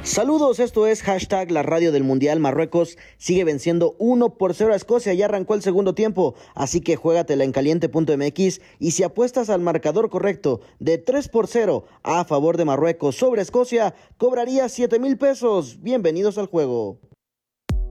Saludos, esto es hashtag la radio del Mundial. Marruecos sigue venciendo 1-0 a Escocia, ya arrancó el segundo tiempo, así que juégatela en caliente.mx y si apuestas al marcador correcto de 3-0 a favor de Marruecos sobre Escocia, cobrarías 7,000 pesos. Bienvenidos al juego.